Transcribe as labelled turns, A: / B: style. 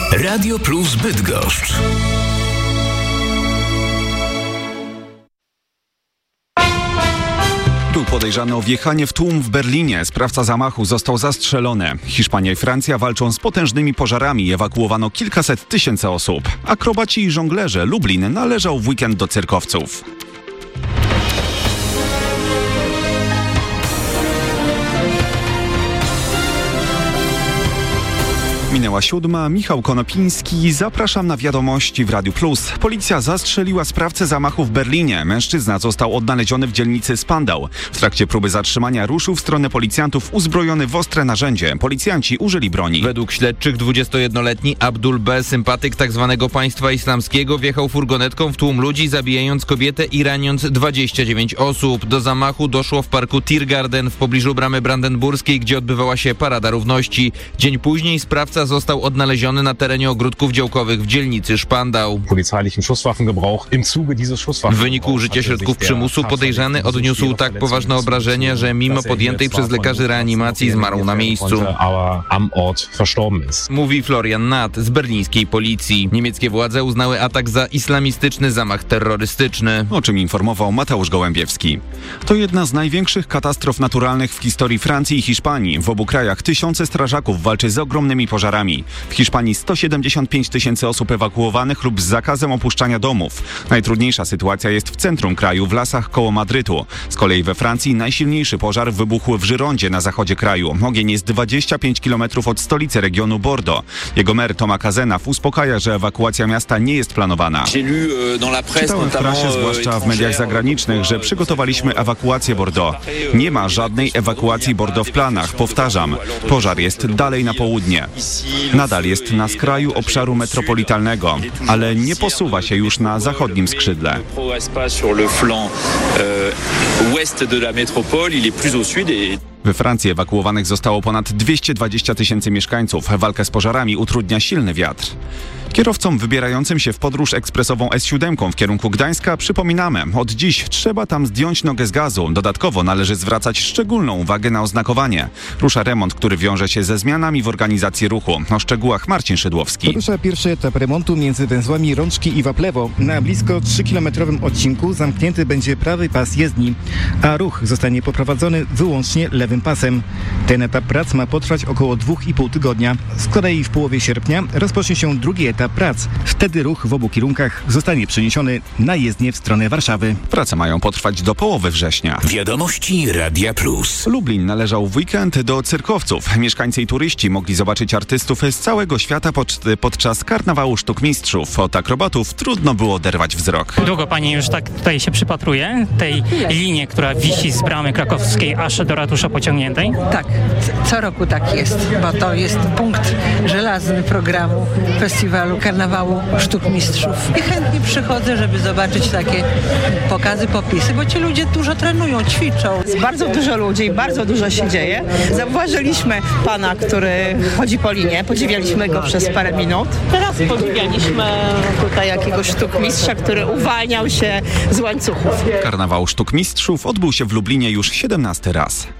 A: Radio Plus Bydgoszcz.
B: Był podejrzany o wjechanie w tłum w Berlinie. Sprawca zamachu został zastrzelony. Hiszpania i Francja walczą z potężnymi pożarami. Ewakuowano kilkaset tysięcy osób. Akrobaci i żonglerze. Lublin należał w weekend do cyrkowców. Minęła 7. Michał Konopiński. Zapraszam na wiadomości w Radiu Plus. Policja zastrzeliła sprawcę zamachu w Berlinie. Mężczyzna został odnaleziony w dzielnicy Spandau. W trakcie próby zatrzymania ruszył w stronę policjantów uzbrojony w ostre narzędzie. Policjanci użyli broni.
C: Według śledczych 21-letni Abdul B., sympatyk tzw. państwa islamskiego, wjechał furgonetką w tłum ludzi, zabijając kobietę i raniąc 29 osób. Do zamachu doszło w parku Tiergarten w pobliżu bramy brandenburskiej, gdzie odbywała się Parada Równości. Dzień później sprawca został odnaleziony na terenie ogródków działkowych w dzielnicy Spandau. W wyniku użycia środków przymusu podejrzany odniósł tak poważne obrażenia, że mimo podjętej przez lekarzy reanimacji zmarł na miejscu. Mówi Florian Nath z berlińskiej policji. Niemieckie władze uznały atak za islamistyczny zamach terrorystyczny.
B: O czym informował Mateusz Gołębiewski. To jedna z największych katastrof naturalnych w historii Francji i Hiszpanii. W obu krajach tysiące strażaków walczy z ogromnymi pożarami. W Hiszpanii 175 tysięcy osób ewakuowanych lub z zakazem opuszczania domów. Najtrudniejsza sytuacja jest w centrum kraju, w lasach koło Madrytu. Z kolei we Francji najsilniejszy pożar wybuchł w Girondzie na zachodzie kraju. Ogień jest 25 km od stolicy regionu Bordeaux. Jego mer Thomas Cazenave uspokaja, że ewakuacja miasta nie jest planowana. Czytałem w prasie, zwłaszcza w mediach zagranicznych, że przygotowaliśmy ewakuację Bordeaux. Nie ma żadnej ewakuacji Bordeaux w planach. Powtarzam, pożar jest dalej na południe. Nadal jest na skraju obszaru metropolitalnego, ale nie posuwa się już na zachodnim skrzydle. We Francji ewakuowanych zostało ponad 220 tysięcy mieszkańców. Walkę z pożarami utrudnia silny wiatr. Kierowcom wybierającym się w podróż ekspresową S7 w kierunku Gdańska przypominamy, od dziś trzeba tam zdjąć nogę z gazu. Dodatkowo należy zwracać szczególną uwagę na oznakowanie. Rusza remont, który wiąże się ze zmianami w organizacji ruchu. O szczegółach Marcin Szydłowski.
D: Rusza pierwszy etap remontu między węzłami Rączki i Waplewo. Na blisko 3-kilometrowym odcinku zamknięty będzie prawy pas jezdni, a ruch zostanie poprowadzony wyłącznie lewym pasem. Ten etap prac ma potrwać około 2,5 tygodnia. Z kolei w połowie sierpnia rozpocznie się drugi etap prac. Wtedy ruch w obu kierunkach zostanie przeniesiony na jezdnię w stronę Warszawy.
B: Prace mają potrwać do połowy września.
A: Wiadomości Radia Plus.
B: Lublin należał w weekend do cyrkowców. Mieszkańcy i turyści mogli zobaczyć artystów z całego świata podczas karnawału sztuk mistrzów. Od akrobatów trudno było oderwać wzrok.
E: Długo pani już tak tutaj się przypatruje tej linii, która wisi z bramy krakowskiej aż do ratusza pociągniętej?
F: Tak, co roku tak jest, bo to jest punkt żelazny programu festiwalu karnawału sztuk mistrzów. I chętnie przychodzę, żeby zobaczyć takie pokazy, popisy, bo ci ludzie dużo trenują, ćwiczą.
G: Jest bardzo dużo ludzi, bardzo dużo się dzieje. Zauważyliśmy pana, który chodzi po linie, podziwialiśmy go przez parę minut. Teraz podziwialiśmy tutaj jakiegoś sztukmistrza, który uwalniał się z łańcuchów.
B: Karnawał sztuk mistrzów odbył się w Lublinie już 17 raz.